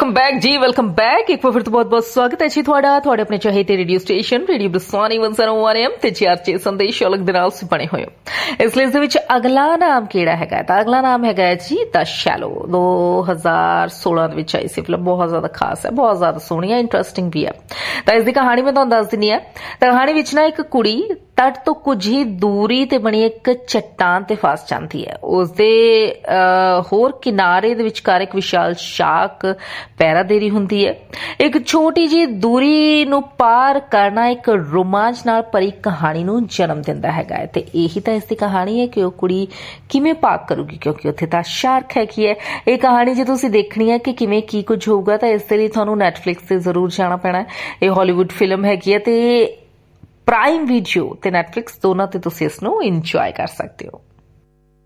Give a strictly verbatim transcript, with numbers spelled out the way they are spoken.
Welcome back जी, welcome back. एक बार फिर तो बहुत बहुत स्वागत है जी ਤੁਹਾਡਾ ਤੁਹਾਡੇ ਆਪਣੇ ਚਾਹੀਦੇ radio station radio ਬਰਸਾਨੀ one oh one M ਤੇ ਚਰਚੇ ਸੰਦੇਸ਼ ਅਲੱਗ ਦੇ ਨਾਲ ਬਣੇ ਹੋਏ ਹੋ। ਇਸ ਲਿਸਟ ਦੇ ਵਿੱਚ ਅਗਲਾ ਨਾਮ ਕਿਹੜਾ ਹੈਗਾ ਤਾਂ ਅਗਲਾ ਨਾਮ ਹੈਗਾ ਜੀ ਦ ਸ਼ੈਲੋ। ਦੋ ਹਜ਼ਾਰ ਸੋਲਾਂ ਦੇ ਵਿੱਚ ਆਈ ਸੀ ਫਿਲਮ, ਬਹੁਤ ਜ਼ਿਆਦਾ ਖਾਸ ਹੈ, ਬਹੁਤ ਜ਼ਿਆਦਾ ਸੋਹਣੀ ਹੈ, ਇੰਟਰਸਟਿੰਗ ਵੀ ਹੈ। ਤਾਂ ਇਸ ਦੀ ਕਹਾਣੀ ਮੈਂ ਤੁਹਾਨੂੰ ਦੱਸ ਦਿੰਦੀ ਹਾਂ। ਤਾਂ ਕਹਾਣੀ ਵਿੱਚ ਨਾ ਇੱਕ ਕੁੜੀ ਤੱਟ ਤੋਂ ਕੁਝ ਹੀ ਦੂਰੀ ਤੇ ਬਣੀ ਇੱਕ ਚੱਟਾਨ ਤੇ ਫਸ ਜਾਂਦੀ ਹੈ। ਉਸਦੇ ਹੋਰ ਕਿਨਾਰੇ ਦੇ ਵਿਚਕਾਰ ਇੱਕ ਵਿਸ਼ਾਲ ਸ਼ਾਰਕ ਪੈਰਾ ਦੇ ਰਹੀ ਹੁੰਦੀ ਹੈ। ਇੱਕ ਛੋਟੀ ਜਿਹੀ ਦੂਰੀ ਨੂੰ ਪਾਰ ਕਰਨਾ ਇੱਕ ਰੋਮਾਂਚ ਨਾਲ ਭਰੀ ਕਹਾਣੀ ਨੂੰ ਜਨਮ ਦਿੰਦਾ ਹੈਗਾ ਹੈ ਤੇ ਇਹੀ ਤਾਂ ਇਸ ਦੀ ਕਹਾਣੀ ਹੈ ਕਿ ਉਹ ਕੁੜੀ ਕਿਵੇਂ ਭਾਗ ਕਰੂਗੀ, ਕਿਉਂਕਿ ਉੱਥੇ ਤਾਂ ਸ਼ਾਰਕ ਹੈਗੀ ਹੈ। ਇਹ ਕਹਾਣੀ ਜੇ ਤੁਸੀਂ ਦੇਖਣੀ ਹੈ ਕਿ ਕਿਵੇਂ ਕੀ ਕੁਝ ਹੋਊਗਾ ਤਾਂ ਇਸ ਦੇ ਲਈ ਤੁਹਾਨੂੰ ਨੈਟਫਲਿਕਸ ਤੇ ਜ਼ਰੂਰ ਜਾਣਾ ਪੈਣਾ ਹੈ। ਇਹ ਹਾਲੀਵੁੱਡ ਫਿਲਮ ਹੈਗੀ ਹੈ ਤੇ ਪ੍ਰਾਈਮ ਵੀਡੀਓ ਤੇ ਨੈਟਫਲਿਕਸ ਦੋਨਾਂ ਤੇ ਤੁਸੀਂ ਇਸ ਨੂੰ ਇੰਜੋਏ ਕਰ ਸਕਦੇ ਹੋ।